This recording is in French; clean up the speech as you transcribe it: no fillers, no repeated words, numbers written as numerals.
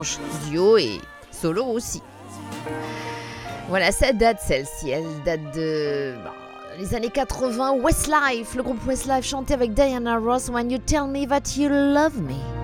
duo et solo aussi. Voilà, ça date celle-ci, elle date de les années 80. Westlife, le groupe Westlife chantait avec Diana Ross When You Tell Me That You Love Me.